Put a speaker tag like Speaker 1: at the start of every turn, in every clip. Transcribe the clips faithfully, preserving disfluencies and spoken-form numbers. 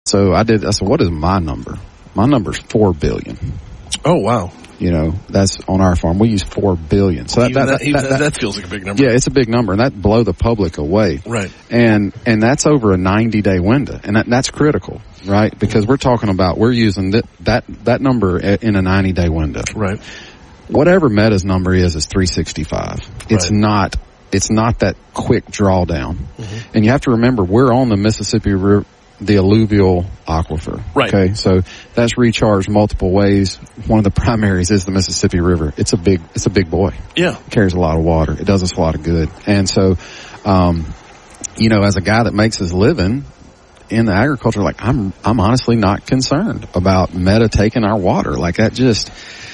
Speaker 1: So I did, I said, what is my number? My number's four billion.
Speaker 2: Oh, wow.
Speaker 1: You know, that's on our farm. We use four billion. So that,
Speaker 2: that,
Speaker 1: that,
Speaker 2: that,
Speaker 1: that, that,
Speaker 2: that feels like a big number.
Speaker 1: Yeah, it's a big number, and that blow the public away.
Speaker 2: Right.
Speaker 1: And, and that's over a ninety day window. And that, that's critical, right? Because we're talking about, we're using that, that, that number in a ninety day window.
Speaker 2: Right.
Speaker 1: Whatever Meta's number is, is three sixty-five. It's
Speaker 2: right.
Speaker 1: not, it's not that quick drawdown.
Speaker 2: Mm-hmm.
Speaker 1: And you have to remember, we're on the Mississippi River, the alluvial aquifer.
Speaker 2: Right.
Speaker 1: Okay. So that's recharged multiple ways. One of the primaries is the Mississippi River. It's a big, it's a big boy.
Speaker 2: Yeah.
Speaker 1: It carries a lot of water. It does us a lot of good. And so, um, you know, as a guy that makes his living in the agriculture, like I'm, I'm honestly not concerned about Meta taking our water. Like that just,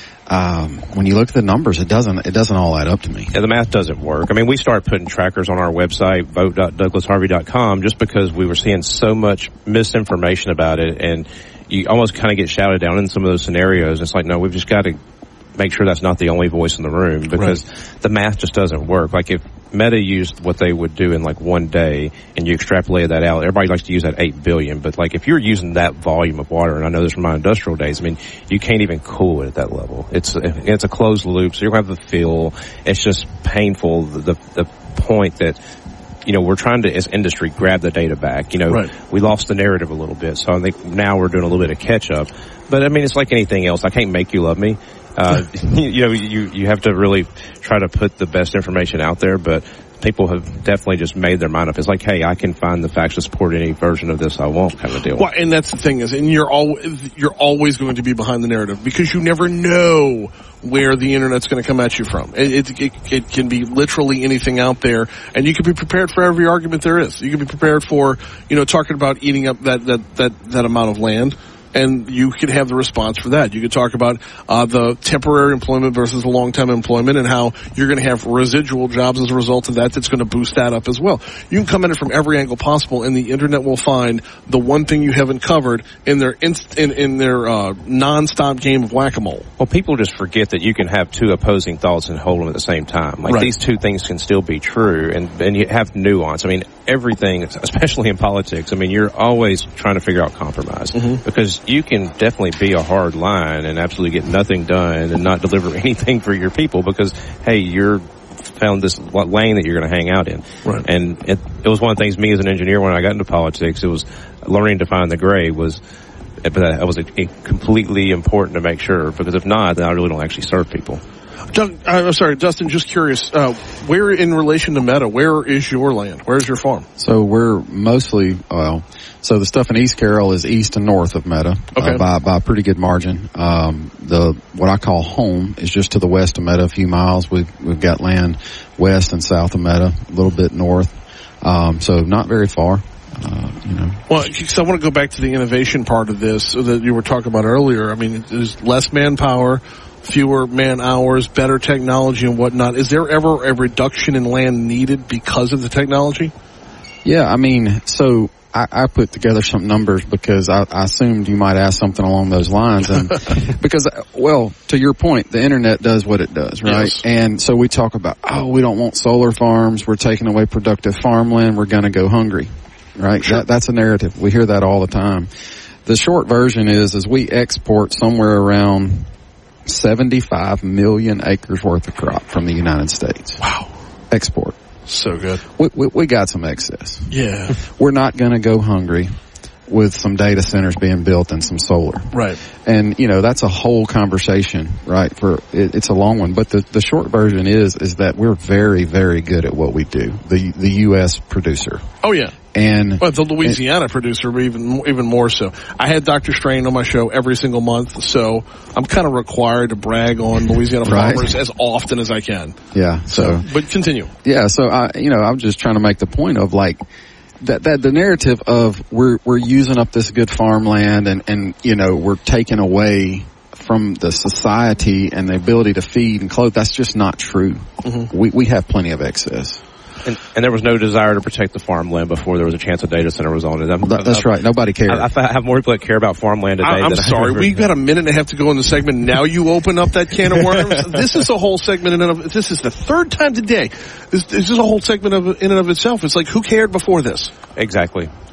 Speaker 1: Um, when you look at the numbers, it doesn't, it doesn't all add up to me.
Speaker 3: Yeah, the math doesn't work. I mean, we started putting trackers on our website, vote dot douglas harvey dot com, just because we were seeing so much misinformation about it, and you almost kind of get shouted down in some of those scenarios. It's like, no, we've just got to make sure that's not the only voice in the room, because right. the math just doesn't work. Like if Meta used what they would do in like one day and you extrapolated that out, everybody likes to use that eight billion, but like if you're using that volume of water, and I know this from my industrial days, I mean, you can't even cool it at that level. It's, it's a closed loop, so you're going to have the fill. It's just painful, the, the, the point that, you know, we're trying to, as industry, grab the data back. You know,
Speaker 2: right.
Speaker 3: we lost the narrative a little bit, so I think now we're doing a little bit of catch up. But I mean, it's like anything else. I can't make you love me. Uh, you know, you, you have to really try to put the best information out there, but people have definitely just made their mind up. It's like, hey, I can find the facts to support any version of this I want, kind of deal.
Speaker 2: Well, and that's the thing is, and you're always, you're always going to be behind the narrative, because you never know where the internet's going to come at you from. It, it, it, it can be literally anything out there, and you can be prepared for every argument there is. You can be prepared for, you know, talking about eating up that, that, that, that amount of land. And you could have the response for that. You could talk about uh the temporary employment versus the long-term employment, and how you're going to have residual jobs as a result of that that's going to boost that up as well. You can come at it from every angle possible, and the internet will find the one thing you haven't covered in their inst- in, in their uh non-stop game of whack-a-mole.
Speaker 3: Well, people just forget that you can have two opposing thoughts and hold them at the same time. Like,
Speaker 2: right.
Speaker 3: these two things can still be true, and, and you have nuance. I mean, everything, especially in politics, I mean, you're always trying to figure out compromise, mm-hmm. because you can definitely be a hard line and absolutely get nothing done and not deliver anything for your people because, hey, you're found this lane that you're going to hang out in.
Speaker 2: Right.
Speaker 3: And it, it was one of the things, me as an engineer, when I got into politics, it was learning to find the gray was, but that was a, a completely important to make sure, because if not, then I really don't actually serve people.
Speaker 2: Doug, I'm sorry, Dustin, just curious, uh, where in relation to Meta, where is your land? Where's your farm?
Speaker 1: So we're mostly, well, so the stuff in East Carroll is east and north of Meta,
Speaker 2: okay.
Speaker 1: uh, by, by a pretty good margin. Um, the, what I call home is just to the west of Meta, a few miles. We've, we've got land west and south of Meta, a little bit north. Um, so not very far. Uh, you know.
Speaker 2: Well, because I want to go back to the innovation part of this that you were talking about earlier. I mean, there's less manpower, fewer man hours, better technology and whatnot. Is there ever a reduction in land needed because of the technology?
Speaker 1: Yeah, I mean, so I, I put together some numbers because I, I assumed you might ask something along those lines. And because, well, to your point, the internet does what it does, right?
Speaker 2: Yes.
Speaker 1: And so we talk about, oh, we don't want solar farms. We're taking away productive farmland. We're going to go hungry, right?
Speaker 2: Sure.
Speaker 1: That, that's a narrative. We hear that all the time. The short version is, is we export somewhere around seventy-five million acres worth of crop from the United States.
Speaker 2: Wow.
Speaker 1: Export.
Speaker 2: So good.
Speaker 1: We, we, we got some excess.
Speaker 2: Yeah.
Speaker 1: We're not going to go hungry with some data centers being built and some solar.
Speaker 2: Right.
Speaker 1: And, you know, that's a whole conversation, right? For it, it's a long one. But the, the short version is, is that we're very, very good at what we do. The, the U S producer.
Speaker 2: Oh, yeah.
Speaker 1: And
Speaker 2: well, the Louisiana and, producer, even even more so. I had Doctor Strain on my show every single month, so I'm kind of required to brag on Louisiana
Speaker 1: right.
Speaker 2: farmers as often as I can.
Speaker 1: Yeah. So,
Speaker 2: so, but continue.
Speaker 1: Yeah. So, I, you know, I'm just trying to make the point of like that that the narrative of we're we're using up this good farmland and and you know we're taking away from the society and the ability to feed and clothe. That's just not true. Mm-hmm. We we have plenty of excess.
Speaker 3: And, and there was no desire to protect the farmland before there was a chance a data center was on it. I'm,
Speaker 1: That's
Speaker 3: I,
Speaker 1: right. Nobody cared.
Speaker 3: I, I have more people that care about farmland today.
Speaker 2: I, I'm
Speaker 3: than
Speaker 2: sorry.
Speaker 3: I
Speaker 2: We've got a minute and a half to go in the segment. Now you open up that can of worms. This is a whole segment in and of, this is the third time today. This, this is a whole segment of, in and of itself. It's like, who cared before this?
Speaker 3: Exactly.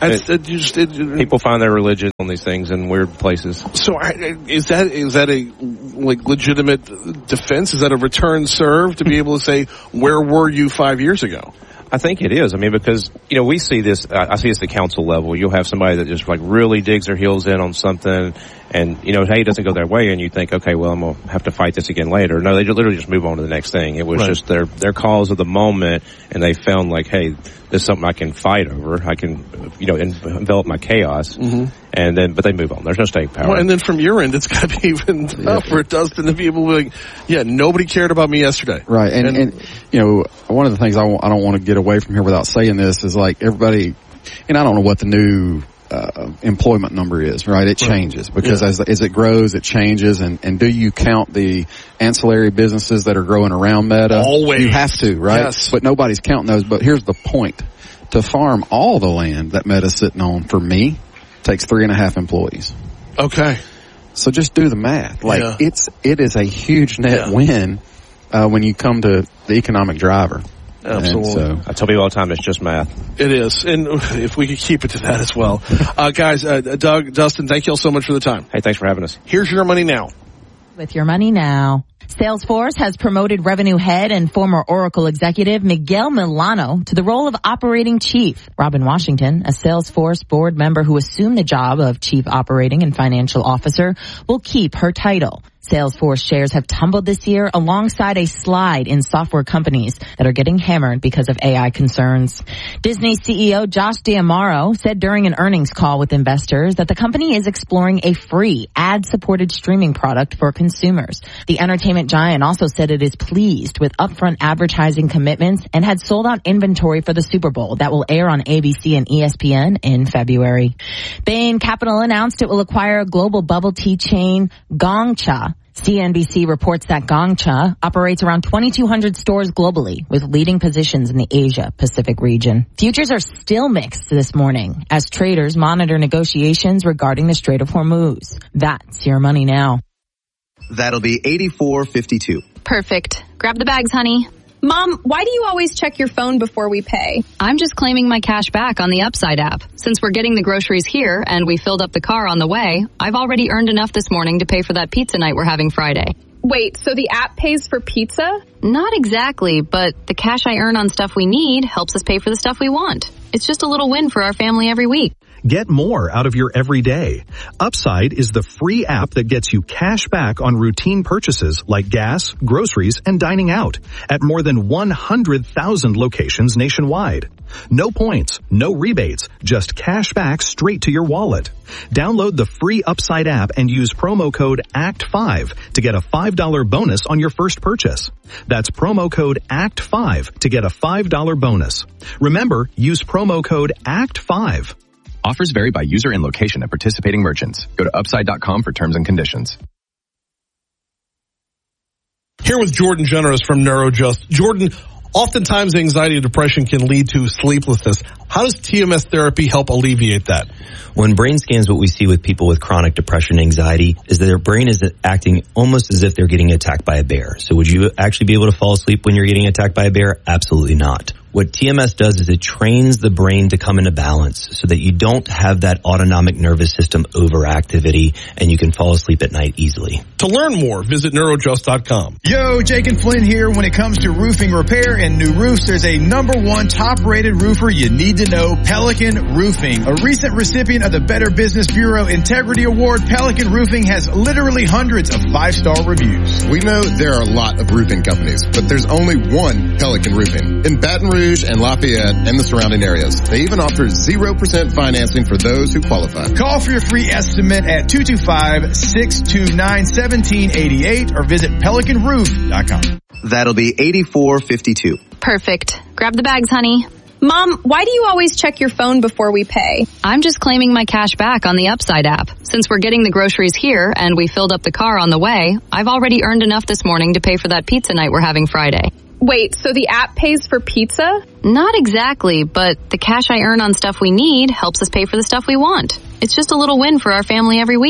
Speaker 2: It, it, just, it,
Speaker 3: people find their religion on these things in weird places.
Speaker 2: So is that is that a like legitimate defense? Is that a return served to be able to say, where were you five years ago?
Speaker 3: I think it is. I mean, because, you know, we see this, I see this at the council level. You'll have somebody that just like really digs their heels in on something and, you know, hey, it doesn't go their way, and you think, okay, well, I'm going to have to fight this again later. No, they literally just move on to the next thing. It was right. just their, their cause of the moment, and they found like, hey, this is something I can fight over. I can, you know, envelop my chaos. Mm-hmm. And then, but they move on. There's no staying power.
Speaker 2: Well, and then from your end, it's got to be even tougher, yeah. Dustin, to be able to be like, yeah, nobody cared about me yesterday.
Speaker 1: Right. And, and, and you know, one of the things I, w- I don't want to get away from here without saying this is like everybody, and I don't know what the new uh, employment number is, right? It changes because yeah. as as it grows, it changes. And, and do you count the ancillary businesses that are growing around Meta?
Speaker 2: Always.
Speaker 1: You have to, right?
Speaker 2: Yes.
Speaker 1: But nobody's counting those. But here's the point. To farm all the land that Meta's sitting on, for me, takes three and a half employees.
Speaker 2: Okay.
Speaker 1: So just do the math. Like
Speaker 2: yeah.
Speaker 1: it's, it is a huge net yeah. win, uh, when you come to the economic driver.
Speaker 2: Absolutely.
Speaker 3: So, I tell people all the time, it's just math.
Speaker 2: It is. And if we could keep it to that as well. Uh, guys, uh, Doug, Dustin, thank you all so much for the time.
Speaker 3: Hey, thanks for having us.
Speaker 2: Here's your money now.
Speaker 4: With your money now. Salesforce has promoted revenue head and former Oracle executive Miguel Milano to the role of operating chief. Robin Washington, a Salesforce board member who assumed the job of chief operating and financial officer, will keep her title. Salesforce shares have tumbled this year alongside a slide in software companies that are getting hammered because of A I concerns. Disney C E O Josh D'Amaro said during an earnings call with investors that the company is exploring a free ad-supported streaming product for consumers. The entertainment giant also said it is pleased with upfront advertising commitments and had sold out inventory for the Super Bowl that will air on A B C and E S P N in February. Bain Capital announced it will acquire global bubble tea chain Gongcha. C N B C reports that Gongcha operates around twenty-two hundred stores globally with leading positions in the Asia-Pacific region. Futures are still mixed this morning as traders monitor negotiations regarding the Strait of Hormuz. That's your money now.
Speaker 5: That'll be eighty-four fifty-two.
Speaker 6: Perfect. Grab the bags, honey.
Speaker 7: Mom, why do you always check your phone before we pay?
Speaker 6: I'm just claiming my cash back on the Upside app. Since we're getting the groceries here and we filled up the car on the way, I've already earned enough this morning to pay for that pizza night we're having Friday.
Speaker 7: Wait, so the app pays for pizza?
Speaker 6: Not exactly, but the cash I earn on stuff we need helps us pay for the stuff we want. It's just a little win for our family every week.
Speaker 8: Get more out of your everyday. Upside is the free app that gets you cash back on routine purchases like gas, groceries, and dining out at more than one hundred thousand locations nationwide. No points, no rebates, just cash back straight to your wallet. Download the free Upside app and use promo code A C T five to get a five dollars bonus on your first purchase. That's promo code A C T five to get a five dollars bonus. Remember, use promo code A C T five.
Speaker 9: Offers vary by user and location at participating merchants. Go to upside dot com for terms and conditions.
Speaker 2: Here with Jordan Generous from NeuroJust. Jordan, oftentimes anxiety and depression can lead to sleeplessness. How does T M S therapy help alleviate that?
Speaker 10: When brain scans, what we see with people with chronic depression and anxiety is that their brain is acting almost as if they're getting attacked by a bear. So would you actually be able to fall asleep when you're getting attacked by a bear? Absolutely not. What T M S does is it trains the brain to come into balance so that you don't have that autonomic nervous system overactivity and you can fall asleep at night easily.
Speaker 2: To learn more, visit neurojust dot com.
Speaker 11: Yo, Jake and Flynn here. When it comes to roofing repair and new roofs, there's a number one top-rated roofer you need to know, Pelican Roofing. A recent recipient of the Better Business Bureau Integrity Award, Pelican Roofing has literally hundreds of five-star reviews.
Speaker 12: We know there are a lot of roofing companies, but there's only one Pelican Roofing. In Baton Rouge and Lafayette and the surrounding areas. They even offer zero percent financing for those who qualify.
Speaker 11: Call for your free estimate at two two five, six two nine, one seven eight eight or visit pelican roof dot com.
Speaker 5: That'll be eighty-four fifty-two.
Speaker 6: Perfect. Grab the bags, honey.
Speaker 7: Mom, why do you always check your phone before we pay?
Speaker 6: I'm just claiming my cash back on the Upside app. Since we're getting the groceries here and we filled up the car on the way, I've already earned enough this morning to pay for that pizza night we're having Friday.
Speaker 7: Wait, so the app pays for pizza?
Speaker 6: Not exactly, but the cash I earn on stuff we need helps us pay for the stuff we want. It's just a little win for our family every week.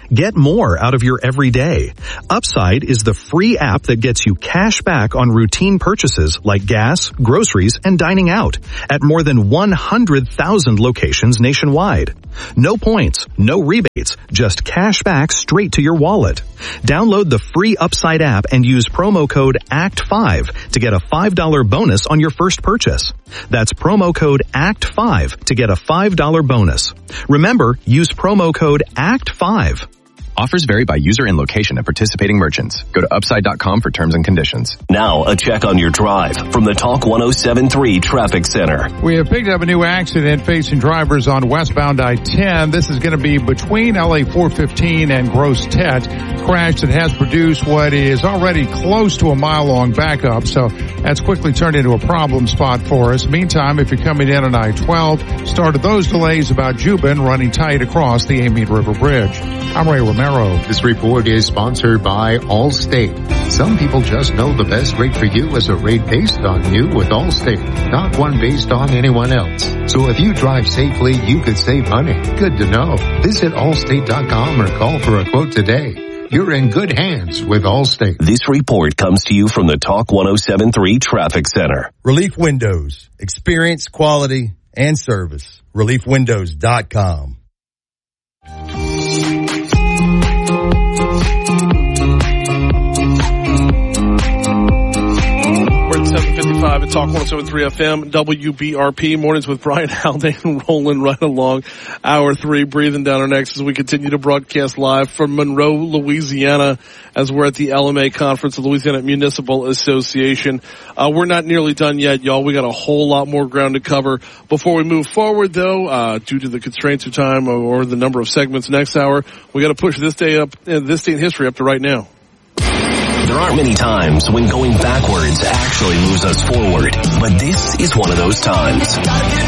Speaker 8: Get more out of your everyday. Upside is the free app that gets you cash back on routine purchases like gas, groceries, and dining out at more than one hundred thousand locations nationwide. No points, no rebates, just cash back straight to your wallet. Download the free Upside app and use promo code A C T five to get a five dollars bonus on your first purchase. That's promo code A C T five to get a five dollars bonus. Remember, use promo code A C T five.
Speaker 9: Offers vary by user and location at participating merchants. Go to upside dot com for terms and conditions.
Speaker 13: Now, a check on your drive from the Talk one oh seven point three Traffic Center.
Speaker 14: We have picked up a new accident facing drivers on westbound I ten. This is going to be between L A four fifteen and Gross Tet. Crash that has produced what is already close to a mile-long backup, so that's quickly turned into a problem spot for us. Meantime, if you're coming in on I twelve, started those delays about Jubin running tight across the Amite River Bridge. I'm Ray Romero.
Speaker 15: This report is sponsored by Allstate. Some people just know the best rate for you is a rate based on you with Allstate, not one based on anyone else. So if you drive safely, you could save money. Good to know. Visit allstate dot com or call for a quote today. You're in good hands with Allstate.
Speaker 13: This report comes to you from the Talk one oh seven point three Traffic Center.
Speaker 16: Relief Windows. Experience, quality, and service. relief windows dot com.
Speaker 2: seven fifty-five at Talk one oh seven point three F M, W B R P. Mornings with Brian Haldane rolling right along. Hour three, breathing down our necks as we continue to broadcast live from Monroe, Louisiana, as we're at the L M A conference, the Louisiana Municipal Association. Uh, we're not nearly done yet, y'all. We got a whole lot more ground to cover. Before we move forward, though, uh, due to the constraints of time or, or the number of segments next hour, we got to push this day up, uh, this day in history up to right now.
Speaker 13: There aren't many times when going backwards actually moves us forward, but this is one of those times. This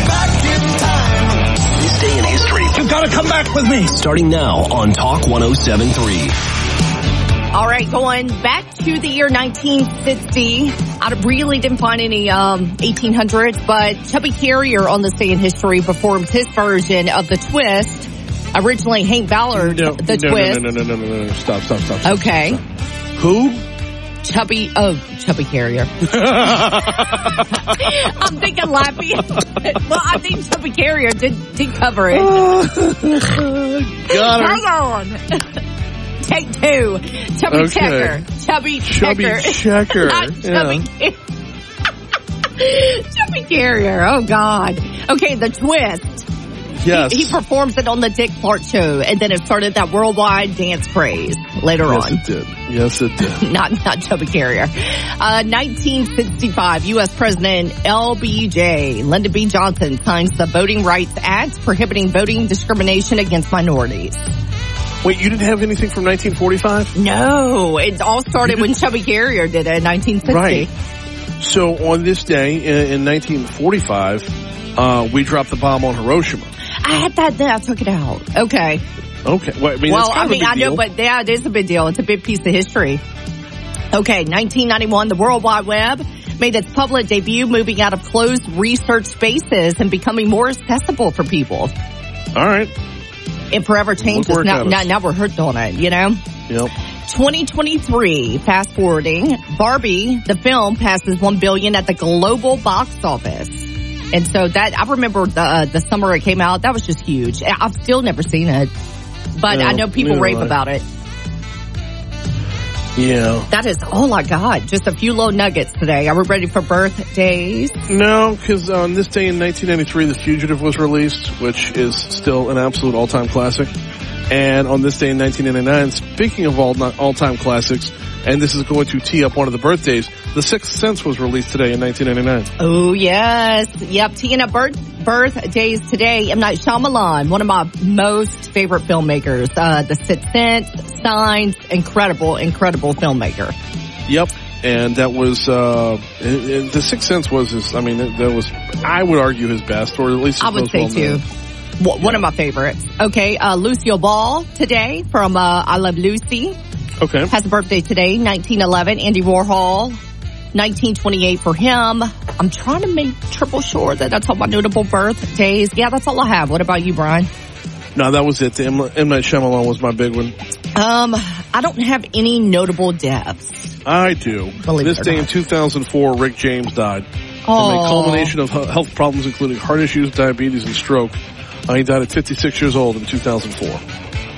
Speaker 13: day in history. You've got to come back with me. Starting now on Talk one oh seven point three.
Speaker 17: All right, going back to the year nineteen sixty. I really didn't find any um eighteen hundreds, but Chubby Carrier on this day in history performed his version of the Twist. Originally, Hank Ballard,
Speaker 2: no,
Speaker 17: the
Speaker 2: no,
Speaker 17: Twist.
Speaker 2: No, no, no, no, no, no, stop, stop, stop. stop
Speaker 17: okay.
Speaker 2: Stop. Who?
Speaker 17: Chubby, oh, Chubby Carrier. I'm thinking Lappy. Well, I think Chubby Carrier did, did cover it.
Speaker 2: Got her.
Speaker 17: Hang on. Take two. Chubby
Speaker 2: Okay.
Speaker 17: Checker. Chubby
Speaker 2: Chubby
Speaker 17: Checker.
Speaker 2: Checker.
Speaker 17: Not
Speaker 2: Yeah.
Speaker 17: Chubby Chubby Carrier. Oh, God. Okay, the Twist.
Speaker 2: Yes.
Speaker 17: He, he performs it on the Dick Clark Show, and then it started that worldwide dance craze later
Speaker 2: yes,
Speaker 17: on.
Speaker 2: Yes, it did. Yes, it did.
Speaker 17: not, not Chubby Carrier. Uh, nineteen sixty-five, U S President L B J, Lyndon B. Johnson, signs the Voting Rights Act prohibiting voting discrimination against minorities.
Speaker 2: Wait, you didn't have anything from nineteen forty-five?
Speaker 17: No, it all started when Chubby Carrier did it in nineteen sixty.
Speaker 2: Right. So on this day in, in nineteen forty-five, uh, we dropped the bomb on Hiroshima.
Speaker 17: I had that, then I took it out. Okay.
Speaker 2: Okay. Well, I mean,
Speaker 17: well,
Speaker 2: that's kind
Speaker 17: I mean,
Speaker 2: of a
Speaker 17: I
Speaker 2: big
Speaker 17: know,
Speaker 2: deal.
Speaker 17: but yeah, it is a big deal. It's a big piece of history. Okay, nineteen ninety-one, the World Wide Web made its public debut, moving out of closed research spaces and becoming more accessible for people.
Speaker 2: All right.
Speaker 17: It forever changes. Now, now, now we're hooked on it, you know?
Speaker 2: Yep.
Speaker 17: twenty twenty-three, fast forwarding, Barbie, the film, passes one billion dollars at the global box office. And so that, I remember the uh, the summer it came out, that was just huge. I've still never seen it, but no, I know people rave I. about it.
Speaker 2: Yeah.
Speaker 17: That is all I got. Just a few little nuggets today. Are we ready for birthdays?
Speaker 2: No, because on this day in nineteen ninety-three, The Fugitive was released, which is still an absolute all-time classic. And on this day in nineteen ninety-nine, speaking of all all-time classics, and this is going to tee up one of the birthdays, The Sixth Sense was released today in nineteen ninety-nine.
Speaker 17: Oh, yes. Yep, teeing up birth, birthdays today. M. Night Shyamalan, one of my most favorite filmmakers. Uh, The Sixth Sense, Signs, incredible, incredible filmmaker.
Speaker 2: Yep. And that was, uh, it, it, The Sixth Sense was his, I mean, that was, I would argue his best, or at least
Speaker 17: I would say
Speaker 2: well
Speaker 17: too. One
Speaker 2: yeah.
Speaker 17: of my favorites. Okay, uh, Lucille Ball today from, uh, I Love Lucy.
Speaker 2: Okay.
Speaker 17: Has a birthday today, nineteen eleven. Andy Warhol, nineteen twenty-eight for him. I'm trying to make triple sure that that's all my notable birthdays. Yeah, that's all I have. What about you, Brian?
Speaker 2: No, that was it. The M. M. Night Shyamalan was my big one.
Speaker 17: Um, I don't have any notable deaths.
Speaker 2: I do.
Speaker 17: Believe
Speaker 2: this
Speaker 17: it or
Speaker 2: day
Speaker 17: not.
Speaker 2: in two thousand four, Rick James died.
Speaker 17: Oh.
Speaker 2: And a culmination of he- health problems, including heart issues, diabetes, and stroke. Uh, he died at fifty-six years old in two thousand four.